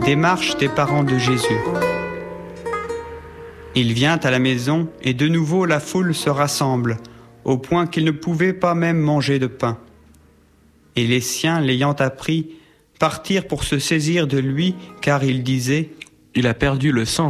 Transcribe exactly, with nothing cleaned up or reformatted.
Démarche des parents de Jésus. Il vient à la maison et de nouveau la foule se rassemble, au point qu'il ne pouvait pas même manger de pain. Et les siens, l'ayant appris, partirent pour se saisir de lui, car ils disaient « Il a perdu le sens ».